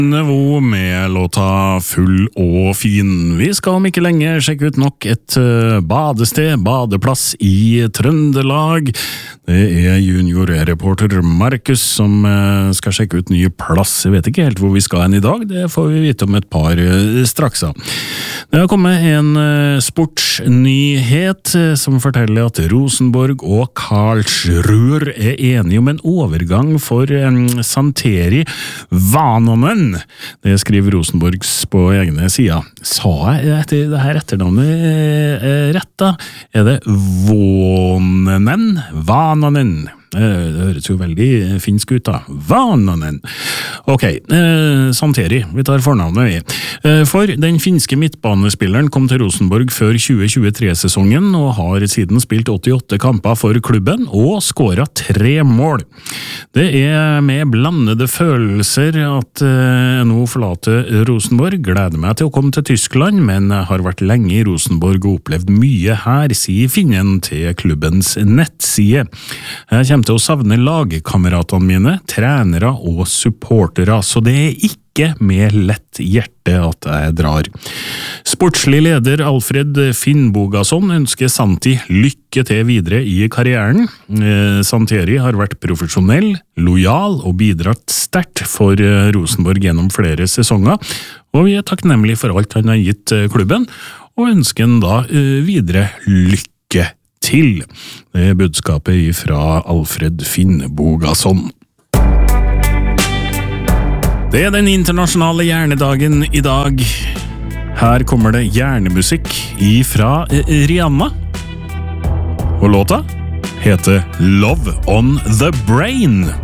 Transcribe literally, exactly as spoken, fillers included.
Nivå med låta Full og fin. Vi skal om ikke lenge sjekke ut nok et badested, badeplass i Trøndelag. Det er juniorreporter Markus som skal sjekke ut nye plass. Jeg vet ikke helt hvor vi skal hen i dag, det får vi vite om et par straks. Det har kommet en sportsnyhet som forteller at Rosenborg og Karlsruher er enige om en overgang for Santeri Vananen. Det skriver Rosenborgs på egne sider. Sa jeg etter det her etternavnet rett da? Er det Vånanen? Vananen. Det høres jo veldig finsk ut da. Vananen. Ok, eh, Santeri, vi tar fornavnet vi. Eh, for den finske midtbanespilleren kom til Rosenborg før tjue tjuetre-sesongen og har siden spilt åttiåtte kamper for klubben og skåret tre mål. Det er med blandede følelser at eh, nå forlater Rosenborg. Gleder meg til å komme til Tyskland, men har vært lenge i Rosenborg og opplevd mye her, sier finnen til klubbens nettside. Jeg kommer til å savne lagkameratene mine, trenere og supportere, så det er ikke med lett hjerte at jeg drar. Sportslig leder Alfred Finnbogason ønsker Santi lykke til videre i karrieren. Santeri har vært profesjonell, lojal og bidratt sterkt for Rosenborg gjennom flere sesonger, og vi er takknemlige for alt han har gitt klubben, og ønsker han da videre lykke til. Det er budskapet fra Alfred Finnbogason. Det er den internasjonale hjernedagen i dag. Her kommer det hjernemusikk fra Rihanna. Og låta heter Love on the Brain.